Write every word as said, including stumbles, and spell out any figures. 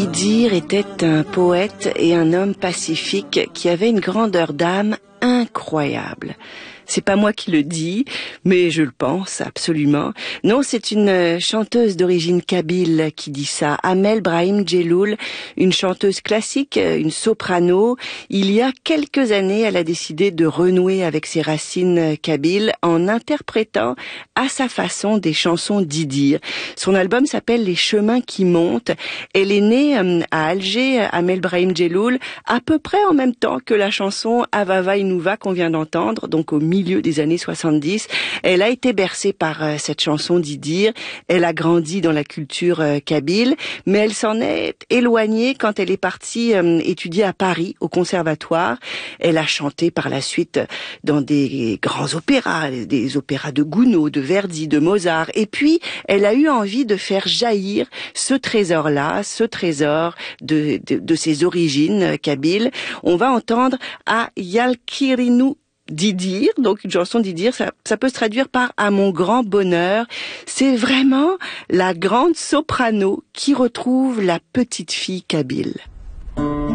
Idir était un poète et un homme pacifique qui avait une grandeur d'âme incroyable. C'est pas moi qui le dis, mais je le pense absolument. Non, c'est une chanteuse d'origine kabyle qui dit ça. Amel Brahim Djeloul, une chanteuse classique, une soprano. Il y a quelques années, elle a décidé de renouer avec ses racines kabyles en interprétant à sa façon des chansons d'Idir. Son album s'appelle Les chemins qui montent. Elle est née à Alger, Amel Brahim Djeloul, à peu près en même temps que la chanson Avava Inouva qu'on vient d'entendre, donc au milieu des années soixante-dix. Elle a été bercée par euh, cette chanson d'Idir. Elle a grandi dans la culture euh, kabyle, mais elle s'en est éloignée quand elle est partie euh, étudier à Paris, au conservatoire. Elle a chanté par la suite dans des grands opéras, des opéras de Gounod, de Verdi, de Mozart. Et puis, elle a eu envie de faire jaillir ce trésor-là, ce trésor de, de, de ses origines kabyles. On va entendre à Yalkirinou d'Idir, donc une chanson d'Idir, ça, ça peut se traduire par « à mon grand bonheur ». C'est vraiment la grande soprano qui retrouve la petite fille kabyle.